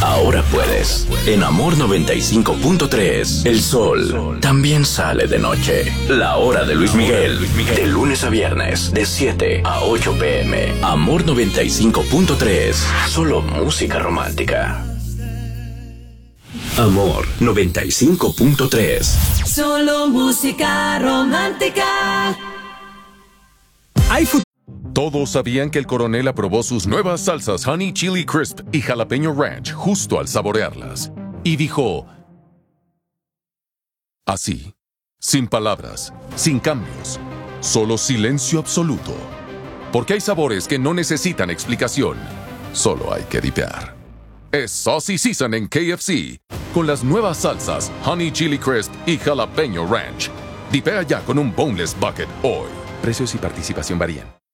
ahora puedes. En Amor 95.3, el sol también sale de noche. La hora de Luis Miguel, de lunes a viernes, de 7 a 8 p.m. Amor 95.3, solo música romántica. Amor 95.3, solo música romántica. Todos sabían que el coronel aprobó sus nuevas salsas Honey Chili Crisp y Jalapeño Ranch justo al saborearlas. Y dijo, así, sin palabras, sin cambios, solo silencio absoluto. Porque hay sabores que no necesitan explicación, solo hay que dipear. Es Saucy Season en KFC, con las nuevas salsas Honey Chili Crisp y Jalapeño Ranch. Dipea ya con un Boneless Bucket hoy. Precios y participación varían.